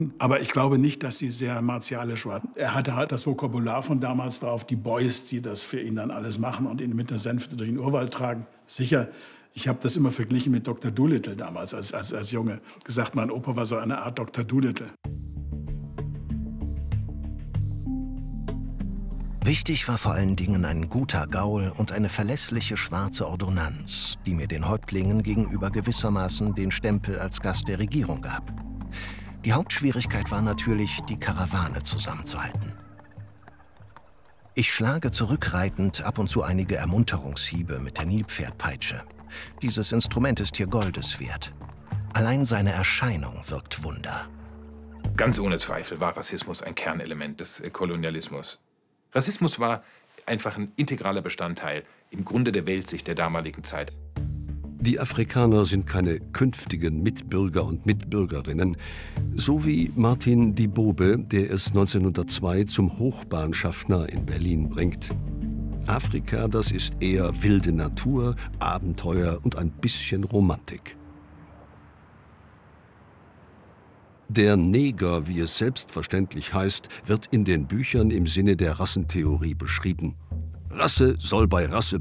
Aber ich glaube nicht, dass sie sehr martialisch war. Er hatte halt das Vokabular von damals drauf, die Boys, die das für ihn dann alles machen und ihn mit der Sänfte durch den Urwald tragen. Sicher, ich habe das immer verglichen mit Dr. Dolittle damals als Junge. Gesagt, mein Opa war so eine Art Dr. Dolittle. Wichtig war vor allen Dingen ein guter Gaul und eine verlässliche schwarze Ordonnanz, die mir den Häuptlingen gegenüber gewissermaßen den Stempel als Gast der Regierung gab. Die Hauptschwierigkeit war natürlich, die Karawane zusammenzuhalten. Ich schlage zurückreitend ab und zu einige Ermunterungshiebe mit der Nilpferdpeitsche. Dieses Instrument ist hier Goldes wert. Allein seine Erscheinung wirkt Wunder. Ganz ohne Zweifel war Rassismus ein Kernelement des Kolonialismus. Rassismus war einfach ein integraler Bestandteil im Grunde der Weltsicht der damaligen Zeit. Die Afrikaner sind keine künftigen Mitbürger und Mitbürgerinnen, so wie Martin Dibobe, der es 1902 zum Hochbahnschaffner in Berlin bringt. Afrika, das ist eher wilde Natur, Abenteuer und ein bisschen Romantik. Der Neger, wie es selbstverständlich heißt, wird in den Büchern im Sinne der Rassentheorie beschrieben. Rasse soll bei Rasse